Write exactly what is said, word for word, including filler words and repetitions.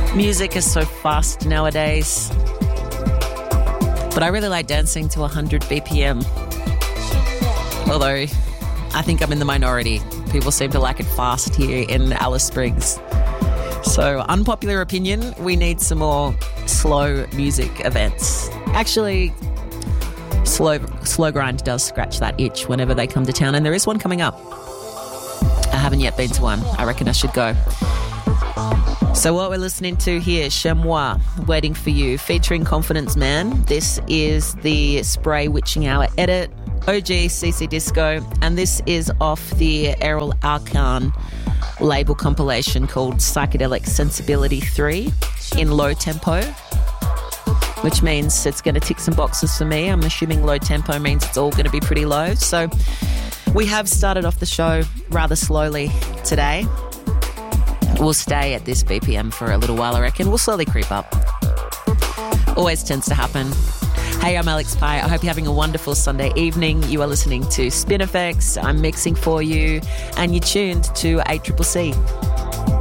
Music is so fast nowadays. But I really like dancing to one hundred B P M. Although I think I'm in the minority. People seem to like it fast here in Alice Springs. So, unpopular opinion, we need some more slow music events. Actually, slow slow grind does scratch that itch whenever they come to town, and there is one coming up. I haven't yet been to one. I reckon I should go. So what we're listening to here, Chez Moi, Waiting for You, featuring Confidence Man. This is the Spray Witching Hour edit, O G C C Disco, and this is off the Errol Arkan label compilation called Psychedelic Sensibility three in low tempo, which means it's going to tick some boxes for me. I'm assuming low tempo means it's all going to be pretty low. So we have started off the show rather slowly today. We'll stay at this B P M for a little while, I reckon. We'll slowly creep up. Always tends to happen. Hey, I'm Alex Pye. I hope you're having a wonderful Sunday evening. You are listening to Spin Effects. I'm mixing for you, and you're tuned to A C C C.